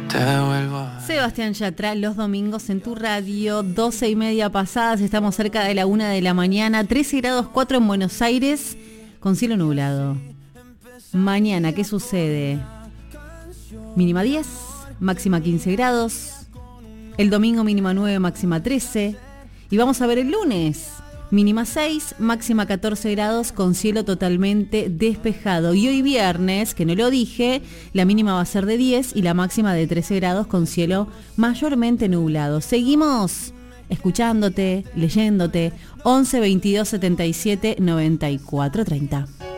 Sebastián Yatra, los domingos en tu radio, 12:30 pasadas, estamos cerca de la 1 de la mañana, 13 grados 4 en Buenos Aires, con cielo nublado. Mañana, ¿qué sucede? Mínima 10, máxima 15 grados. El domingo mínima 9, máxima 13. Y vamos a ver el lunes. Mínima 6, máxima 14 grados con cielo totalmente despejado. Y hoy viernes, que no lo dije, la mínima va a ser de 10 y la máxima de 13 grados con cielo mayormente nublado. Seguimos escuchándote, leyéndote. 11 22 77 94 30.